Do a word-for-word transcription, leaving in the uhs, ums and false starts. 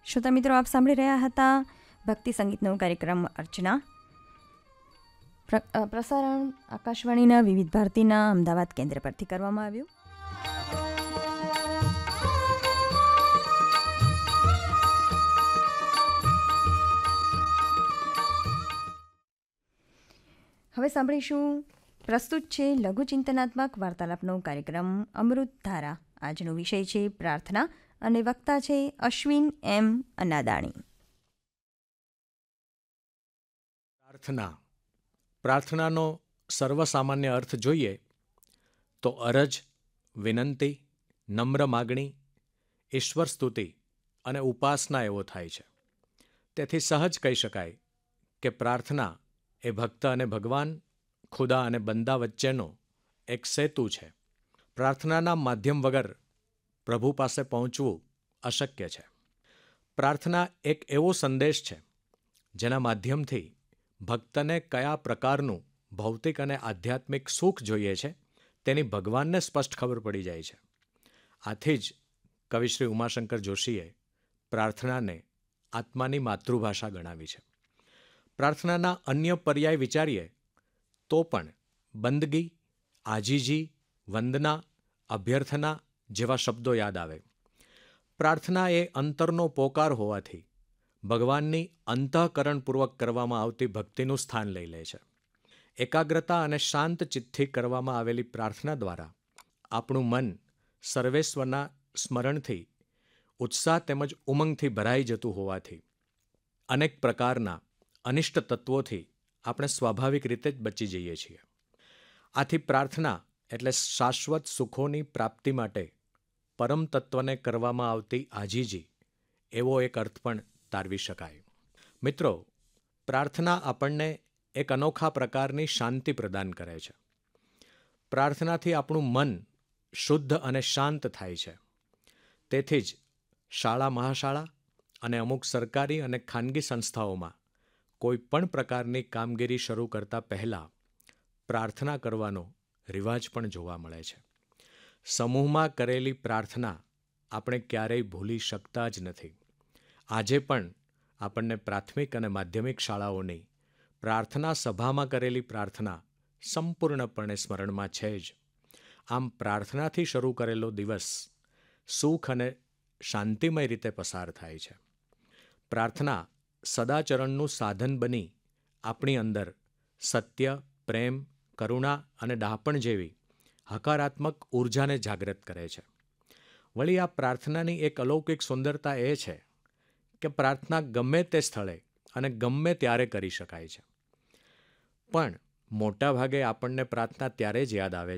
શ્રોતા મિત્રો, આપ સાંભળી રહ્યા હતા ભક્તિ સંગીતનો કાર્યક્રમ અર્ચના. પ્રસારણ આકાશવાણીના વિવિધ ભારતીના અમદાવાદ કેન્દ્ર પરથી કરવામાં આવ્યું. હવે સાંભળીશું પ્રસ્તુત છે લઘુચિંતનાત્મક વાર્તાલાપનો કાર્યક્રમ અમૃત ધારા. આજનો વિષય છે પ્રાર્થના અને વક્તા છે અશ્વિન એમ અનાદાણી. પ્રાર્થના પ્રાર્થનાનો સર્વસામાન્ય અર્થ જોઈએ તો અરજ, વિનંતી, નમ્ર માગણી, ઈશ્વર સ્તુતિ અને ઉપાસના એવો થાય છે. તેથી સહજ કહી શકાય કે પ્રાર્થના એ ભક્ત અને ભગવાન, ખુદા અને બંદા વચ્ચેનો એક સેતુ છે. પ્રાર્થનાના માધ્યમ વગર પ્રભુ પાસે પહોંચવું અશક્ય છે. પ્રાર્થના એક એવો સંદેશ છે જેના માધ્યમથી ભક્તને કયા પ્રકારનું ભૌતિક અને આધ્યાત્મિક સુખ જોઈએ છે તેની ભગવાનને સ્પષ્ટ ખબર પડી જાય છે. આથી જ કવિશ્રી ઉમાશંકર જોશીએ પ્રાર્થનાને આત્માની માતૃભાષા ગણાવી છે. પ્રાર્થનાના અન્ય પર્યાય વિચારીએ તો પણ બંદગી, આજીજી, વંદના, અભ્યર્થના જેવા શબ્દો યાદ આવે. પ્રાર્થના એ અંતરનો પોકાર હોવાથી ભગવાનની અંતઃકરણપૂર્વક કરવામાં આવતી ભક્તિનું સ્થાન લઈ લે છે. એકાગ્રતા અને શાંત ચિત્તથી કરવામાં આવેલી પ્રાર્થના દ્વારા આપણું મન સર્વેશ્વરના સ્મરણથી ઉત્સાહ તેમજ ઉમંગથી ભરાઈ જતું હોવાથી અનેક પ્રકારના અનિષ્ટ તત્વોથી આપણે સ્વાભાવિક રીતે જ બચી જઈએ છીએ. આથી પ્રાર્થના એટલે શાશ્વત સુખોની પ્રાપ્તિ માટે પરમ તત્વને કરવામાં આવતી આજીજી એવો એક અર્થ પણ તારવી શકાય. મિત્રો, પ્રાર્થના આપણને એક અનોખા પ્રકારની શાંતિ પ્રદાન કરે છે. પ્રાર્થનાથી આપણું મન શુદ્ધ અને શાંત થાય છે. તેથી જ શાળા, મહાશાળા અને અમુક સરકારી અને ખાનગી સંસ્થાઓમાં કોઈ પણ પ્રકારની કામગીરી શરૂ કરતા પહેલાં પ્રાર્થના કરવાનો રિવાજ પણ જોવા મળે છે. સમૂહમાં કરેલી પ્રાર્થના આપણે ક્યારેય ભૂલી શકતા જ નથી. આજે પણ આપણને પ્રાથમિક અને માધ્યમિક શાળાઓની પ્રાર્થના સભામાં કરેલી પ્રાર્થના સંપૂર્ણપણે સ્મરણમાં છે જ. આમ પ્રાર્થનાથી શરૂ કરેલો દિવસ સુખ અને શાંતિમય રીતે પસાર થાય છે. પ્રાર્થના સદાચરણનું સાધન બની આપણી અંદર સત્ય, પ્રેમ, કરુણા અને ડહાપણ જેવી હકારાત્મક ઊર્જાને જાગૃત કરે છે. વળી આ પ્રાર્થનાની એક અલૌકિક સુંદરતા એ છે કે પ્રાર્થના ગમે તે સ્થળે અને ગમે ત્યારે કરી શકાય છે. પણ મોટા ભાગે આપણને પ્રાર્થના ત્યારે જ યાદ આવે